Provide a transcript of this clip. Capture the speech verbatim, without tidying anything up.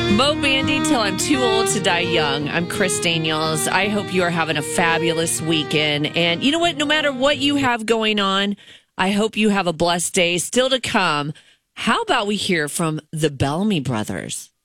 Mo Bandy, Till I'm Too Old to Die Young. I'm Chris Daniels. I hope you are having a fabulous weekend. And you know what? No matter what you have going on, I hope you have a blessed day still to come. How about we hear from the Bellamy Brothers?